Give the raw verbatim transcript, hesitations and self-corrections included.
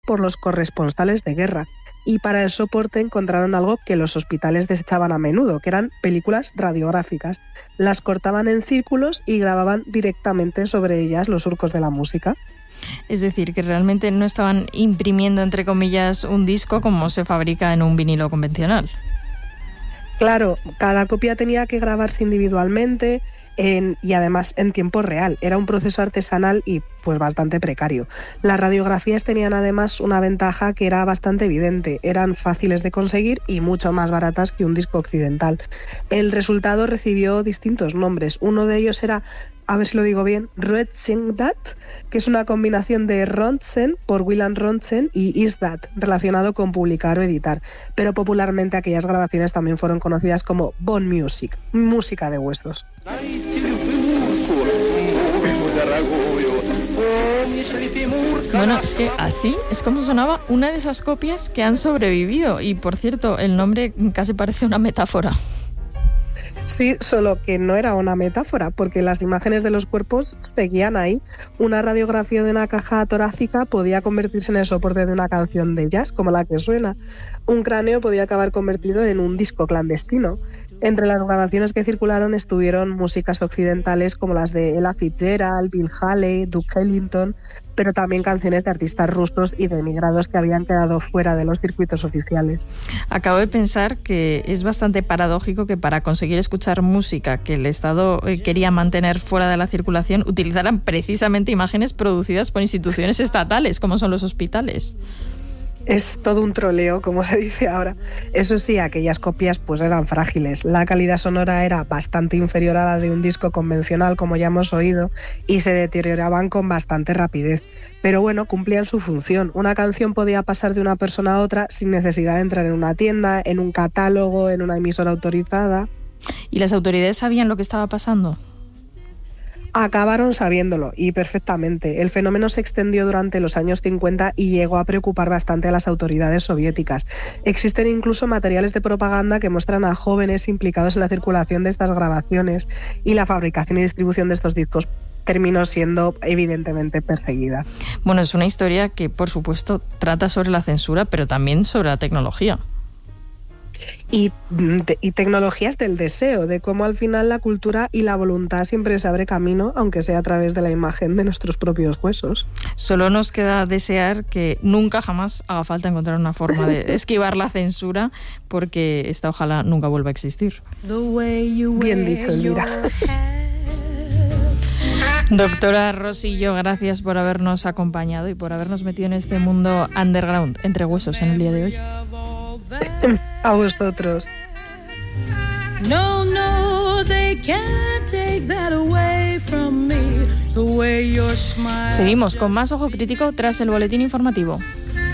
por los corresponsales de guerra. Y para el soporte encontraron algo que los hospitales desechaban a menudo, que eran películas radiográficas. Las cortaban en círculos y grababan directamente sobre ellas los surcos de la música. Es decir, que realmente no estaban imprimiendo, entre comillas, un disco como se fabrica en un vinilo convencional. Claro, cada copia tenía que grabarse individualmente en, y además en tiempo real. Era un proceso artesanal y pues bastante precario. Las radiografías tenían además una ventaja que era bastante evidente. Eran fáciles de conseguir y mucho más baratas que un disco occidental. El resultado recibió distintos nombres. Uno de ellos era, a ver si lo digo bien, Röntgendat, que es una combinación de Röntgen por Wilhelm Röntgen y Isdat, relacionado con publicar o editar. Pero popularmente aquellas grabaciones también fueron conocidas como Bone Music, música de huesos. Bueno, es que así es como sonaba una de esas copias que han sobrevivido. Y por cierto, el nombre casi parece una metáfora. Sí, solo que no era una metáfora, porque las imágenes de los cuerpos seguían ahí. Una radiografía de una caja torácica podía convertirse en el soporte de una canción de jazz, como la que suena. Un cráneo podía acabar convertido en un disco clandestino. Entre las grabaciones que circularon estuvieron músicas occidentales como las de Ella Fitzgerald, Bill Haley, Duke Ellington, pero también canciones de artistas rusos y de emigrados que habían quedado fuera de los circuitos oficiales. Acabo de pensar que es bastante paradójico que para conseguir escuchar música que el Estado quería mantener fuera de la circulación utilizaran precisamente imágenes producidas por instituciones estatales, como son los hospitales. Es todo un troleo, como se dice ahora. Eso sí, aquellas copias pues eran frágiles. La calidad sonora era bastante inferior a la de un disco convencional, como ya hemos oído, y se deterioraban con bastante rapidez. Pero bueno, cumplían su función. Una canción podía pasar de una persona a otra sin necesidad de entrar en una tienda, en un catálogo, en una emisora autorizada. ¿Y las autoridades sabían lo que estaba pasando? Acabaron sabiéndolo, y perfectamente. El fenómeno se extendió durante los años cincuenta y llegó a preocupar bastante a las autoridades soviéticas. Existen incluso materiales de propaganda que muestran a jóvenes implicados en la circulación de estas grabaciones, y la fabricación y distribución de estos discos terminó siendo evidentemente perseguida. Bueno, es una historia que, por supuesto, trata sobre la censura, pero también sobre la tecnología. Y, y tecnologías del deseo, de cómo al final la cultura y la voluntad siempre se abre camino, aunque sea a través de la imagen de nuestros propios huesos. Solo nos queda desear que nunca jamás haga falta encontrar una forma de esquivar la censura, porque esta ojalá nunca vuelva a existir. Bien dicho, Elvira. Doctora Rosillo, gracias por habernos acompañado y por habernos metido en este mundo underground, entre huesos, en el día de hoy. A vosotros. No, no, they can't take that away from me. The way you're smiling. Seguimos con más Ojo Crítico tras el boletín informativo.